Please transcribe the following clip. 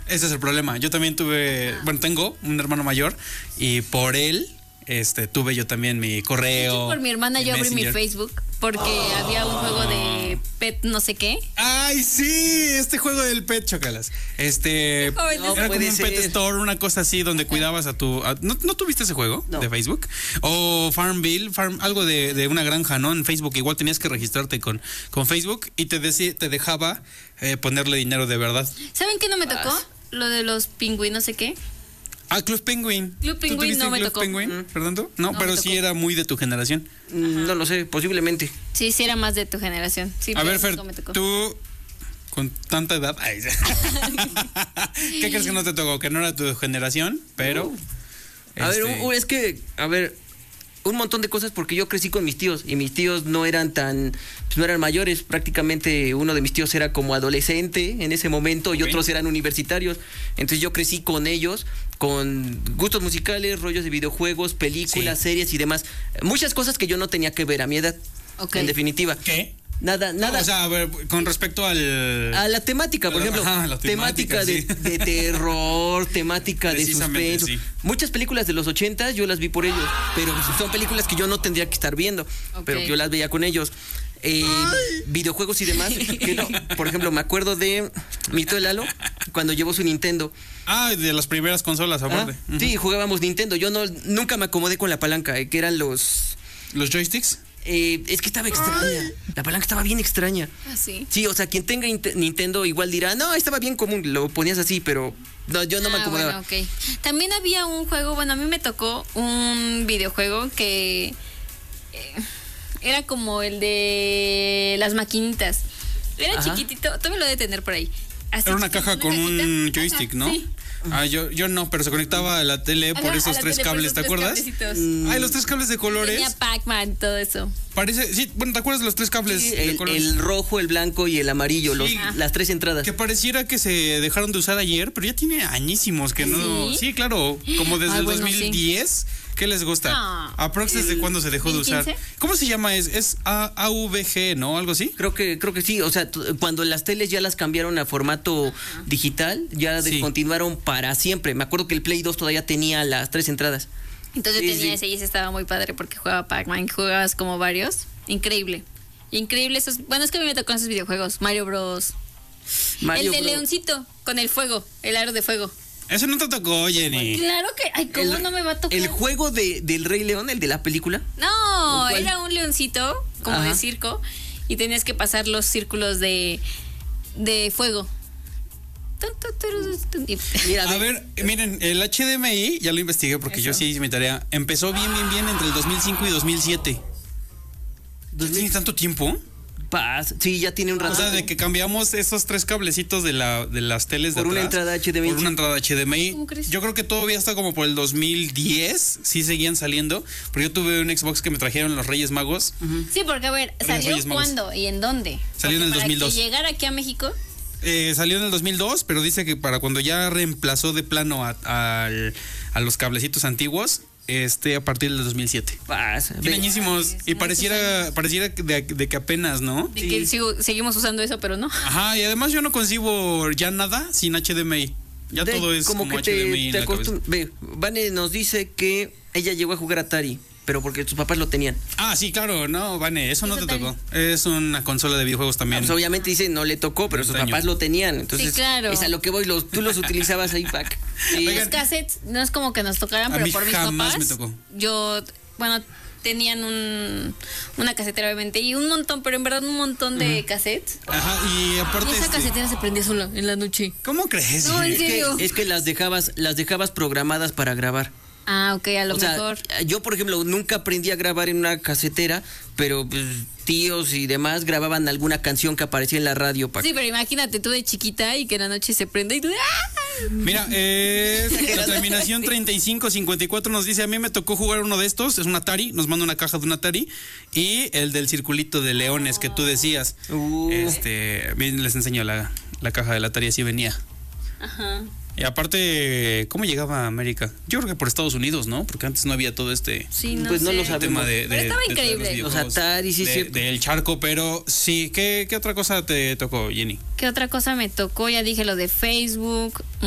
Ese es el problema. Yo también tengo un hermano mayor y por él tuve yo también mi correo. De hecho, por mi hermana yo abrí mi Facebook porque había un juego de pet no sé qué. Ay, sí, este juego del pet, chocalas. Era como un pet store, una cosa así donde cuidabas a tu... ¿No tuviste ese juego de Facebook? O Farmville, algo de una granja, ¿no? En Facebook igual tenías que registrarte con Facebook y te dejaba ponerle dinero de verdad. ¿Saben qué no me tocó? Lo de los pingüinos, no sé qué. Club Penguin. Club Penguin no me tocó. Fernando? No, pero sí era muy de tu generación. No lo sé, posiblemente. Sí, era más de tu generación. Sí, a ver, Fer, tú con tanta edad, ¿qué crees que no te tocó? Que no era tu generación, pero... es que, un montón de cosas porque yo crecí con mis tíos y mis tíos no eran no eran mayores, prácticamente uno de mis tíos era como adolescente en ese momento y otros eran universitarios, entonces yo crecí con ellos, con gustos musicales, rollos de videojuegos, películas, series y demás, muchas cosas que yo no tenía que ver a mi edad, en definitiva. ¿Qué? Nada. O sea, a ver, con respecto a la temática, por ejemplo, temática de terror, temática de suspenso. Sí. Muchas películas de los 80 yo las vi por ellos, pero son películas que yo no tendría que estar viendo, pero que yo las veía con ellos. Videojuegos y demás. Por ejemplo, me acuerdo de mi tío Lalo cuando llevó su Nintendo. De las primeras consolas, aparte. Sí, jugábamos Nintendo. Yo nunca me acomodé con la palanca, que eran los joysticks. Es que estaba extraña. La palanca estaba bien extraña. ¿Sí? Sí, o sea, quien tenga Nintendo igual dirá, no, estaba bien común, lo ponías así, pero no, yo no me acomodaba. Bueno, también había un juego, a mí me tocó un videojuego que era como el de las maquinitas. Era chiquitito, tú me lo debes tener por ahí. Así era una caja con un joystick, ¿no? Sí. Yo no, pero se conectaba a la tele por esos tres cables, ¿te acuerdas? Los tres cables de colores. Tenía Pac-Man, todo eso. ¿te acuerdas de los tres cables de colores? El rojo, el blanco y el amarillo, las tres entradas. Que pareciera que se dejaron de usar ayer, pero ya tiñísimos añísimos que no. Sí, claro, como desde el 2010. Sí. ¿Qué les gusta? ¿Aprox desde cuándo se dejó de usar? ¿Cómo se llama? Es AVG, ¿no? ¿Algo así? Creo que sí. O sea, cuando las teles ya las cambiaron a formato digital, ya descontinuaron para siempre. Me acuerdo que el Play 2 todavía tenía las tres entradas. Entonces tenía ese y ese estaba muy padre porque jugaba Pac-Man, jugabas como varios. Increíble esos. Bueno, es que a mí me tocó esos videojuegos. Mario Bros. El de Leoncito con el fuego, el aro de fuego. Eso no te tocó, Jenny. Claro que... ¿cómo no me va a tocar? ¿El juego del Rey León, el de la película? No, era un leoncito, como de circo, y tenías que pasar los círculos de fuego. Mira, a ver, miren, el HDMI, ya lo investigué porque yo sí hice mi tarea. Empezó bien entre el 2005 y 2007. ¿Tiene tanto tiempo? Sí, ya tiene un rato. O sea, de que cambiamos esos tres cablecitos de las teles de atrás. Por una entrada HDMI. Por una entrada HDMI. Yo creo que todavía está como por el 2010. Sí seguían saliendo. Pero yo tuve un Xbox que me trajeron los Reyes Magos. Sí, porque a ver, ¿salió cuándo y en dónde? Salió en el 2002. Para que llegara aquí a México. Salió en el 2002, pero dice que para cuando ya reemplazó de plano a los cablecitos antiguos, a partir del 2007. Añísimos. Y pareciera de que apenas, ¿no? De que seguimos usando eso, pero no. Ajá, y además yo no concibo ya nada sin HDMI. Ya todo es como HDMI. Vane nos dice que ella llegó a jugar Atari, pero porque tus papás lo tenían. Sí, claro, no, Vane, eso no te tocó. Es una consola de videojuegos también. Pues obviamente dice, no le tocó, pero sus papás lo tenían. Entonces, claro. Es a lo que voy, tú los utilizabas ahí, Pac. Los cassettes, no es como que nos tocaran, pero por mis papás. Me tocó. Tenían una casetera, obviamente, y un montón, pero en verdad un montón de cassettes. Ajá, y aparte. Y esa casetera se prendía sola en la noche. ¿Cómo crees? No, en serio. Es que las dejabas programadas para grabar. Ok, a lo mejor. Yo, por ejemplo, nunca aprendí a grabar en una casetera, pero pues, tíos y demás grababan alguna canción que aparecía en la radio. Sí, pero imagínate tú de chiquita y que en la noche se prende y tú... Mira, la terminación 3554 nos dice, a mí me tocó jugar uno de estos, es un Atari, nos manda una caja de un Atari, y el del circulito de leones que tú decías. Bien, les enseño la caja del Atari, así venía. Ajá. Y aparte, ¿cómo llegaba a América? Yo creo que por Estados Unidos, ¿no? Porque antes no había todo este... Sí, no pues sé. no lo sabemos. Pero estaba increíble. Los Atari, sí, sí. Del charco, pero sí. ¿Qué otra cosa te tocó, Jenny? ¿Qué otra cosa me tocó? Ya dije lo de Facebook.